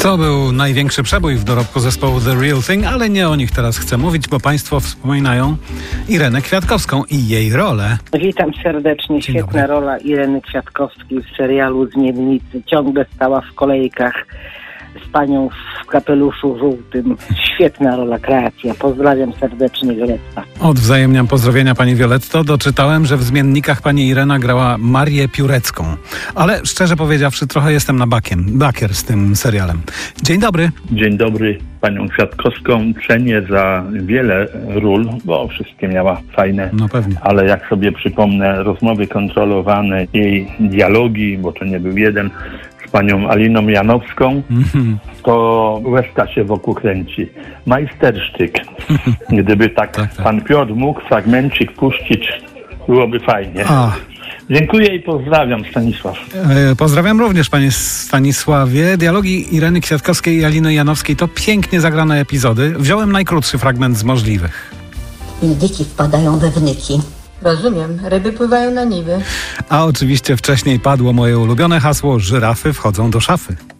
To był największy przebój w dorobku zespołu The Real Thing, ale nie o nich teraz chcę mówić, bo państwo wspominają Irenę Kwiatkowską i jej rolę. Witam serdecznie. Dzień Świetna dobry. rola Ireny Kwiatkowskiej w serialu Zmiennicy. Ciągle stała w kolejkach z panią w kapeluszu żółtym. Świetna rola, kreacja. Pozdrawiam serdecznie, Violetta. Odwzajemniam pozdrowienia pani Violetto. Doczytałem, że w Zmiennikach pani Irena grała Marię Piórecką. Ale szczerze powiedziawszy, trochę jestem na bakier z tym serialem. Dzień dobry. Dzień dobry. Panią Kwiatkowską cenię za wiele ról, bo wszystkie miała fajne. No pewnie. Ale jak sobie przypomnę rozmowy kontrolowane, jej dialogi, bo to nie był jeden, z panią Aliną Janowską, to łezka się wokół kręci. Majstersztyk. Gdyby tak pan Piotr mógł fragmencik puścić, byłoby fajnie. Dziękuję i pozdrawiam, Stanisław. Pozdrawiam również, panie Stanisławie. Dialogi Ireny Kwiatkowskiej i Aliny Janowskiej to pięknie zagrane epizody. Wziąłem najkrótszy fragment z możliwych. Indyki wpadają we wnyki. Rozumiem, ryby pływają na niby. A oczywiście wcześniej padło moje ulubione hasło: żyrafy wchodzą do szafy.